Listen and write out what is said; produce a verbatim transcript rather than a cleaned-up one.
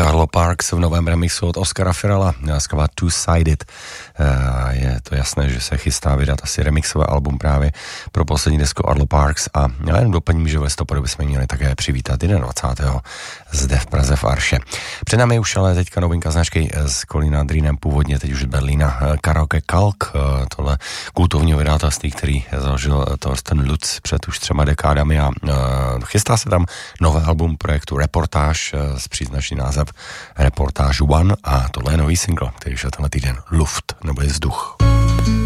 Arlo Parks v novém remixu od Oscara Firela, skladba Two-Sided. Je to jasné, že se chystá vydat asi remixové album právě pro poslední desku Arlo Parks a já jen doplním, že v listopadu bychom měli také přivítat dvacátého zde v Praze v Arše. Před námi už ale teďka novinka značky z Kolína Dreamem, původně teď už z Berlína, Karaoke Kalk, tohle kultovního vydavatelství, který založil Thorsten Lutz před už třema dekádami a chystá se tam nové album projektu Reportáž s příznačný název Reportáž One a tohle je nový single, který už je tenhle týden Luft, nebo je vzduch.